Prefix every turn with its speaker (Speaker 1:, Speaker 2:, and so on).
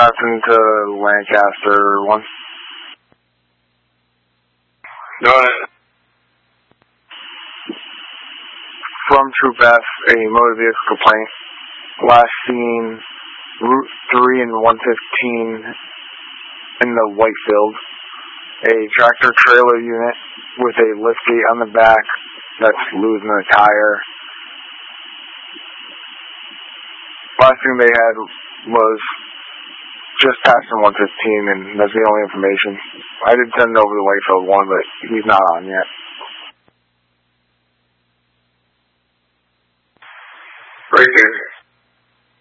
Speaker 1: Johnson to Lancaster 1.
Speaker 2: Go ahead.
Speaker 1: From Troop F, a motor vehicle complaint. Last seen Route 3 and 115 in the Whitefield. A tractor trailer unit with a liftgate on the back that's losing a tire. Last thing they had was just passing 115, and that's the only information. I did send it over to Whitefield 1, but he's not on yet.
Speaker 2: Right there.